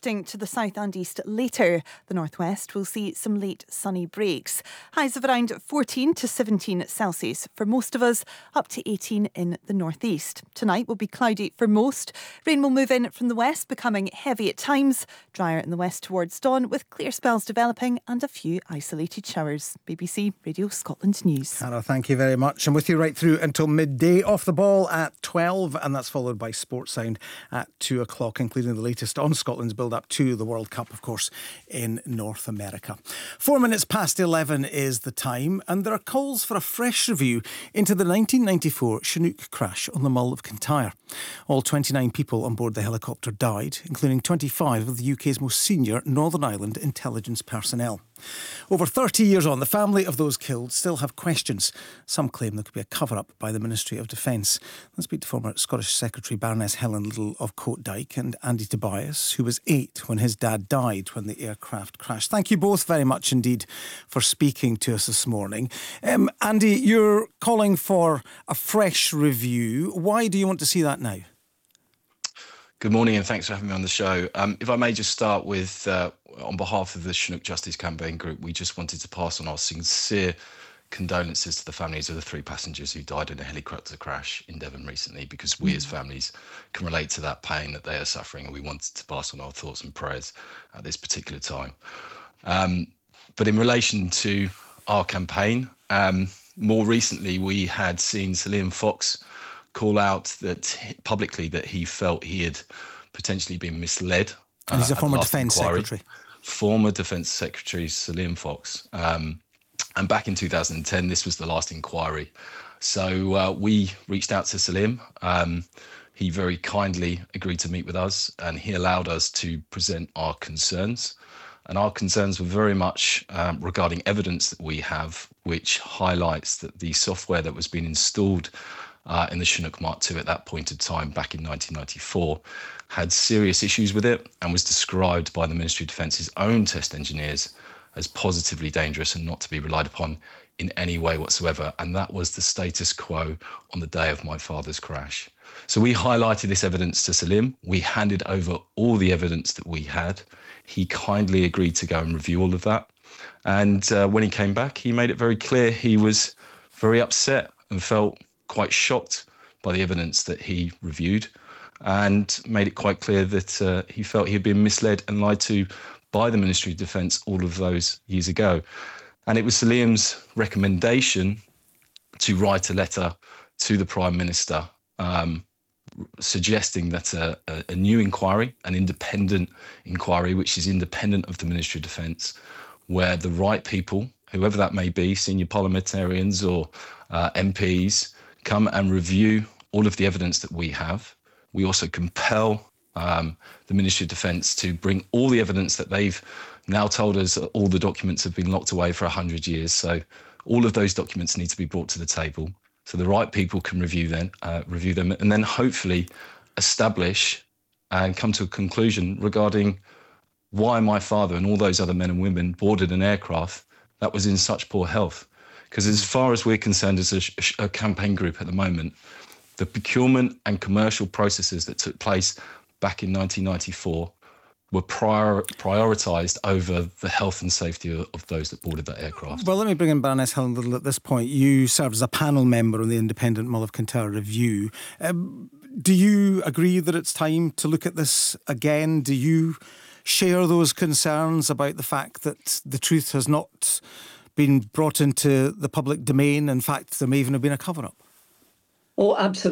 drifting to the south and east later. The northwest will see some late sunny breaks. Highs of around 14 to 17 Celsius for most of us, up to 18 in the northeast. Tonight will be cloudy for most. Rain will move in from the west, becoming heavy at times. Drier in the west towards dawn, with clear spells developing and a few isolated showers. BBC Radio Scotland News. Hannah, thank you very much. And with you right through until midday. Off the ball at 12, and that's followed by Sports Sound at 2 o'clock, including the latest on Scotland's build-up to the World Cup, of course, in North America. 4 minutes past 11 is the time, and there are calls for a fresh review into the 1994 Chinook crash on the Mull of Kintyre. All 29 people on board the helicopter died, including 25 of the UK's most senior Northern Ireland intelligence personnel. Over 30 years on, the family of those killed still have questions. Some claim there could be a cover-up by the Ministry of Defence. Let's speak to former Scottish Secretary Baroness Helen Little of Coatdyke and Andy Tobias, who was 8 when his dad died when the aircraft crashed. Thank you both very much indeed for speaking to us this morning. Andy, you're calling for a fresh review. Why do you want to see that now? Good morning and thanks for having me on the show. If I may just start with, on behalf of the Chinook Justice Campaign Group, we just wanted to pass on our sincere condolences to the families of the 3 passengers who died in a helicopter crash in Devon recently, because we as families can relate to that pain that they are suffering, and we wanted to pass on our thoughts and prayers at this particular time. But in relation to our campaign, more recently we had seen Sir Liam Fox call out that publicly that he felt he had potentially been misled. And he's a former Defence Secretary. Former Defence Secretary Sir Liam Fox. And back in 2010, this was the last inquiry. So we reached out to Sir Liam. He very kindly agreed to meet with us, and he allowed us to present our concerns. And our concerns were very much regarding evidence that we have, which highlights that the software that was being installed in the Chinook Mark II at that point of time, back in 1994, had serious issues with it and was described by the Ministry of Defence's own test engineers as positively dangerous and not to be relied upon in any way whatsoever. And that was the status quo on the day of my father's crash. So we highlighted this evidence to Sir Liam. We handed over all the evidence that we had. He kindly agreed to go and review all of that. And when he came back, he made it very clear he was very upset and felt quite shocked by the evidence that he reviewed, and made it quite clear that he felt he had been misled and lied to by the Ministry of Defence all of those years ago. And it was Sir Liam's recommendation to write a letter to the Prime Minister suggesting that a new inquiry, an independent inquiry, which is independent of the Ministry of Defence, where the right people, whoever that may be, senior parliamentarians or MPs, come and review all of the evidence that we have. We also compel the Ministry of Defence to bring all the evidence that they've now told us all the documents have been locked away for 100 years. So all of those documents need to be brought to the table so the right people can review them, and then hopefully establish and come to a conclusion regarding why my father and all those other men and women boarded an aircraft that was in such poor health. Because as far as we're concerned as a campaign group at the moment, the procurement and commercial processes that took place back in 1994 were prioritised over the health and safety of those that boarded that aircraft. Well, let me bring in Baroness Helen Little at this point. You served as a panel member on the independent Mull of Kintyre review. Do you agree that it's time to look at this again? Do you share those concerns about the fact that the truth has not been brought into the public domain? In fact, there may even have been a cover-up. Oh, absolutely.